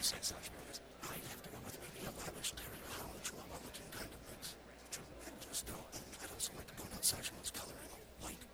say such movies. I have to go with maybe a lavish terrier hound chihuahua looking kind of mix. I just don't. I don't seem like to point out such one's coloring white